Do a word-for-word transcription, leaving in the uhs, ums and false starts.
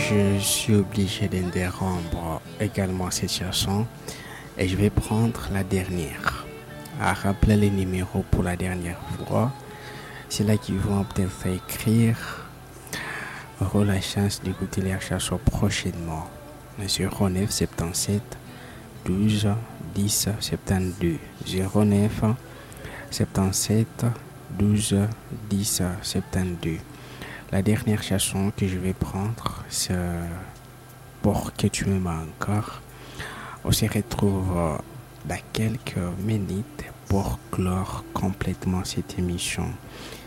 je suis obligé d'interrompre également cette chanson et je vais prendre la dernière. À rappeler les numéros pour la dernière fois. C'est là qu'ils vont peut-être écrire. Auront la chance d'écouter les chansons prochainement. zéro neuf soixante-dix-sept douze dix soixante-douze zéro neuf soixante-dix-sept douze dix soixante-douze. La dernière chanson que je vais prendre, c'est Pour que tu m'aimes encore. On se retrouve dans quelques minutes pour clore complètement cette émission.